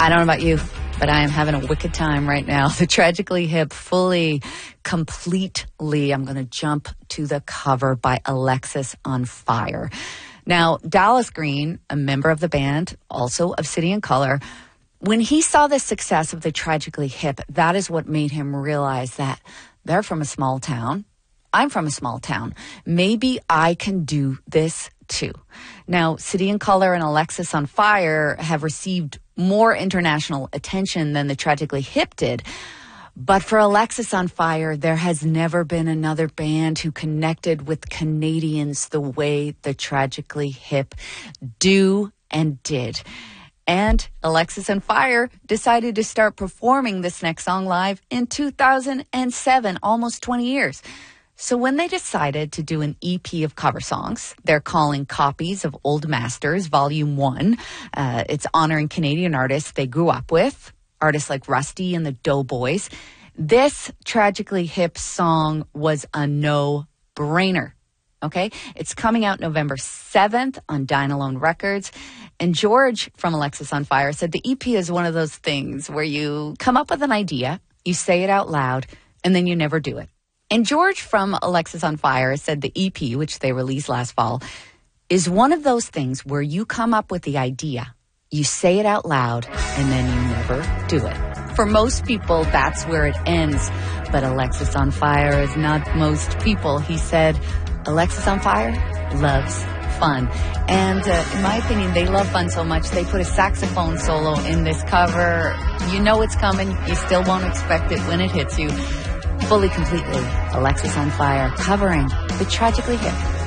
I don't know about you, but I am having a wicked time right now. The Tragically Hip, fully, completely, I'm going to jump to the cover by Alexisonfire. Now, Dallas Green, a member of the band, also of City and Colour, when he saw the success of the Tragically Hip, that is what made him realize that they're from a small town. I'm from a small town. Maybe I can do this too. Now, City and Colour and Alexisonfire have received more international attention than the Tragically Hip did. But for Alexisonfire, there has never been another band who connected with Canadians the way the Tragically Hip do and did. And Alexisonfire decided to start performing this next song live in 2007, almost 20 years. So when they decided to do an EP of cover songs, they're calling Copies of Old Masters, Volume 1. It's honoring Canadian artists they grew up with, artists like Rusty and the Doughboys. This Tragically Hip song was a no-brainer, okay? It's coming out November 7th on Dine Alone Records. And George from Alexisonfire said the EP is one of those things where you come up with an idea, you say it out loud, and then you never do it. And George from Alexisonfire said the EP, which they released last fall, is one of those things where you come up with the idea, you say it out loud, and then you never do it. For most people, that's where it ends. But Alexisonfire is not most people. He said, Alexisonfire loves fun. And in my opinion, they love fun so much, they put a saxophone solo in this cover. You know it's coming. You still won't expect it when it hits you. Fully, completely, Alexisonfire covering the Tragically Hip.